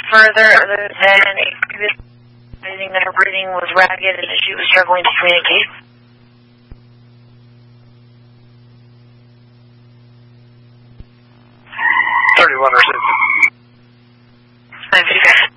further other than a previous finding that her breathing was ragged and that she was struggling to communicate? Received. 955.